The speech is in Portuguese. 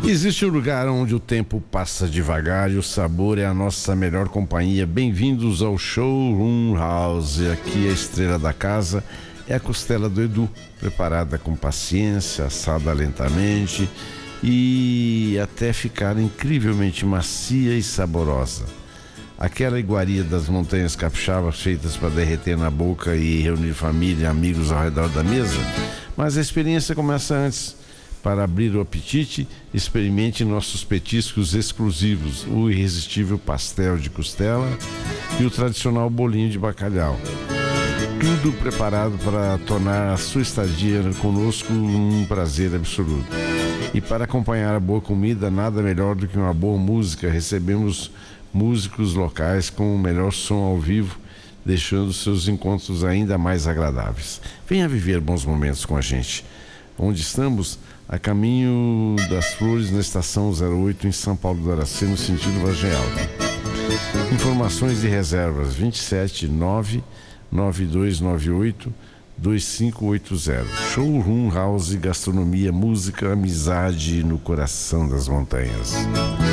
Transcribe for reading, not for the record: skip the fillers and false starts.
Existe um lugar onde o tempo passa devagar e o sabor é a nossa melhor companhia. Bem-vindos ao Showroom House. Aqui a estrela da casa é a costela do Edu, preparada com paciência, assada lentamente e até ficar incrivelmente macia e saborosa. Aquela iguaria das montanhas capixabas feitas para derreter na boca e reunir família e amigos ao redor da mesa. Mas a experiência começa antes. Para abrir o apetite, experimente nossos petiscos exclusivos, o irresistível pastel de costela e o tradicional bolinho de bacalhau. Tudo preparado para tornar a sua estadia conosco um prazer absoluto. E para acompanhar a boa comida, nada melhor do que uma boa música. Recebemos músicos locais com o melhor som ao vivo, deixando seus encontros ainda mais agradáveis. Venha viver bons momentos com a gente. Onde estamos? A caminho das Flores, na estação 08, em São Paulo do Aracê, no sentido Vargem Alta. Informações e reservas 27992982580. Showroom House, gastronomia, música, amizade no coração das montanhas.